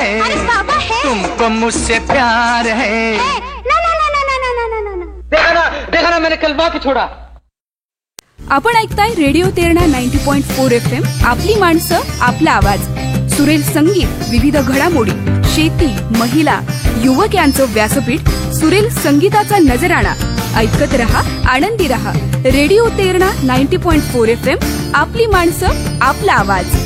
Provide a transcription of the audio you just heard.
है, अरे बाबा है, तुमको मुझसे प्यार है। ना ना ना ना ना ना ना ना ना ना। देखा ना मैंने कलवा के छोड़ा। आपण ऐकताय रेडिओ तेरणा 90.4 FM, आपली माणसं आपला आवाज. सुरेल संगीत, विविध घडामोडी, शेती, महिला, युवक यांचं व्यासपीठ, सुरेल संगीताचा नजराणा. ऐकत रहा, आनंदी रहा. रेडिओ तेरणा 90.4 FM, आपली माणसं आपला आवाज.